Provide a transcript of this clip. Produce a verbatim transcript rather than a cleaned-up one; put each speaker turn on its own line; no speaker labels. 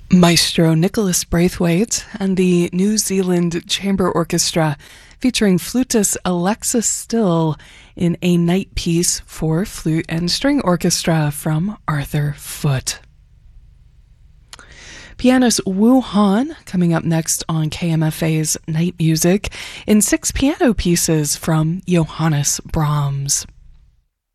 Maestro Nicholas Braithwaite and the New Zealand Chamber Orchestra, featuring flutist Alexis Still in a night piece for flute and string orchestra from Arthur Foote. Pianist Wu Han coming up next on K M F A's Night Music in six piano pieces from Johannes Brahms.